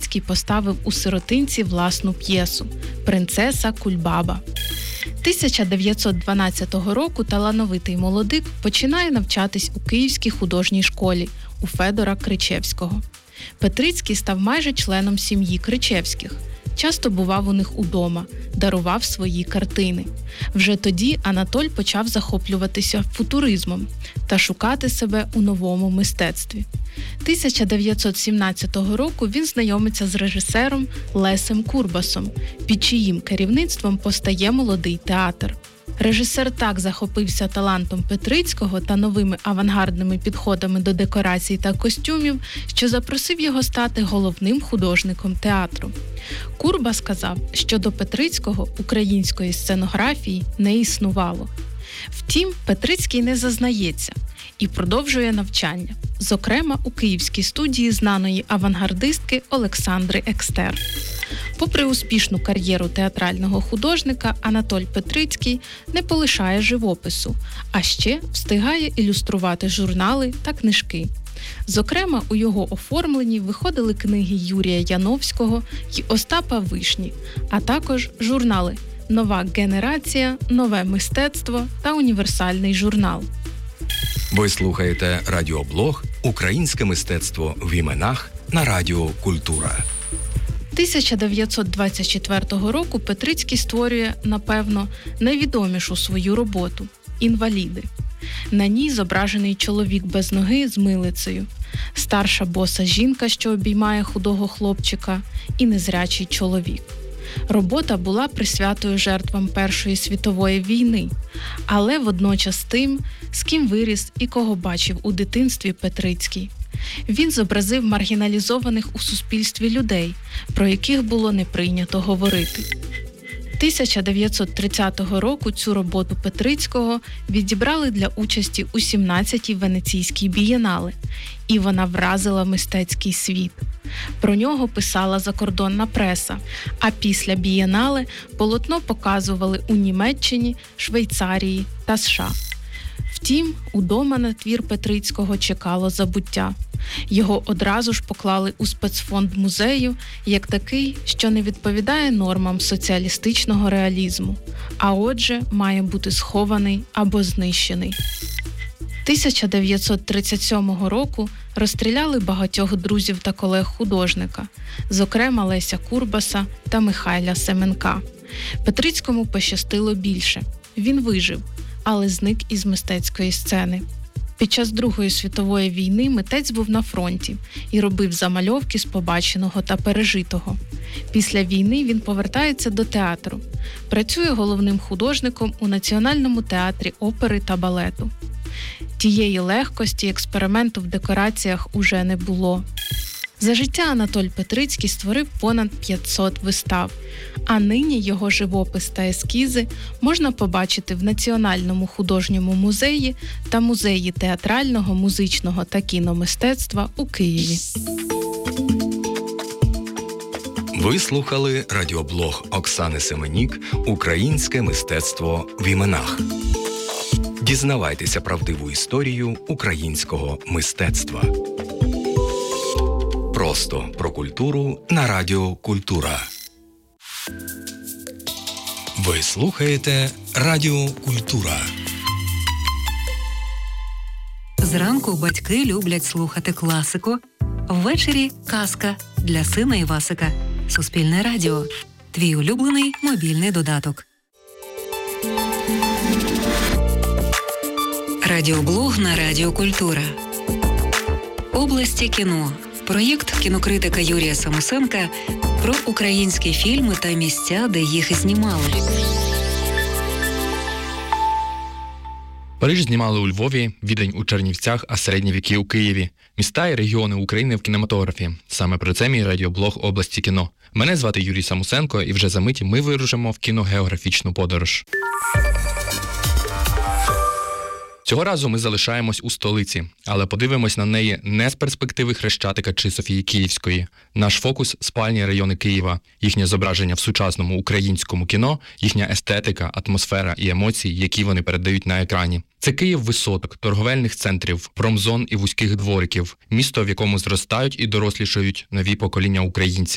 Петрицький поставив у Сиротинці власну п'єсу «Принцеса Кульбаба». 1912 року талановитий молодик починає навчатись у Київській художній школі у Федора Кричевського. Петрицький став майже членом сім'ї Кричевських. Часто бував у них удома, дарував свої картини. Вже тоді Анатоль почав захоплюватися футуризмом та шукати себе у новому мистецтві. 1917 року він знайомиться з режисером Лесем Курбасом, під чиїм керівництвом постає молодий театр. Режисер так захопився талантом Петрицького та новими авангардними підходами до декорацій та костюмів, що запросив його стати головним художником театру. Курба сказав, що до Петрицького української сценографії не існувало. Втім, Петрицький не зазнається і продовжує навчання, зокрема у київській студії знаної авангардистки Олександри Екстер. Попри успішну кар'єру театрального художника, Анатоль Петрицький не полишає живопису, а ще встигає ілюструвати журнали та книжки. Зокрема, у його оформленні виходили книги Юрія Яновського й Остапа Вишні, а також журнали «Нова генерація», «Нове мистецтво» та «Універсальний журнал». Ви слухаєте радіоблог «Українське мистецтво в іменах» на Радіо Культура. 1924 року Петрицький створює, напевно, найвідомішу свою роботу «Інваліди». На ній зображений чоловік без ноги з милицею, старша боса жінка, що обіймає худого хлопчика, і незрячий чоловік. Робота була присвятою жертвам Першої світової війни, але водночас тим, з ким виріс і кого бачив у дитинстві Петрицький. Він зобразив маргіналізованих у суспільстві людей, про яких було не прийнято говорити. 1930 року цю роботу Петрицького відібрали для участі у 17-й Венеційській бієнале, і вона вразила мистецький світ. Про нього писала закордонна преса, а після бієнале полотно показували у Німеччині, Швейцарії та США. Втім, удома на твір Петрицького чекало забуття. Його одразу ж поклали у спецфонд музею як такий, що не відповідає нормам соціалістичного реалізму, а отже, має бути схований або знищений. 1937 року розстріляли багатьох друзів та колег художника, зокрема Леся Курбаса та Михайля Семенка. Петрицькому пощастило більше. Він вижив, але зник із мистецької сцени. Під час Другої світової війни митець був на фронті і робив замальовки з побаченого та пережитого. Після війни він повертається до театру. Працює головним художником у Національному театрі опери та балету. Тієї легкості експерименту в декораціях уже не було. За життя Анатоль Петрицький створив понад 500 вистав, а нині його живопис та ескізи можна побачити в Національному художньому музеї та Музеї театрального, музичного та кіномистецтва у Києві. Ви слухали радіоблог Оксани Семенік «Українське мистецтво в іменах». Дізнавайтеся правдиву історію українського мистецтва. Просто про культуру на Радіо Культура. Ви слухаєте Радіо Культура. Зранку батьки люблять слухати класику. Ввечері – казка для сина Івасика. Суспільне радіо. Твій улюблений мобільний додаток. Радіоблог на Радіо Культура. Області кіно. Проєкт кінокритика Юрія Самусенка про українські фільми та місця, де їх знімали. Париж знімали у Львові, Відень у Чернівцях, а середні віки у Києві. Міста і регіони України в кінематографі. Саме про це мій радіоблог «Області кіно». Мене звати Юрій Самусенко, і вже за мить ми вирушимо в кіногеографічну подорож. Цього разу ми залишаємось у столиці, але подивимось на неї не з перспективи Хрещатика чи Софії Київської. Наш фокус – спальні райони Києва, їхнє зображення в сучасному українському кіно, їхня естетика, атмосфера і емоції, які вони передають на екрані. Це Київ висоток, торговельних центрів, промзон і вузьких двориків, місто, в якому зростають і дорослішають нові покоління українців.